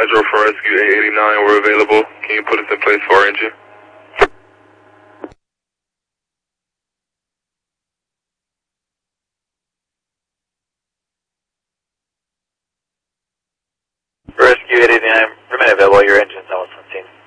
Metro for Rescue 889, we're available. Can you put us in place for our engine? Rescue 889, remain available, your engine's almost on scene.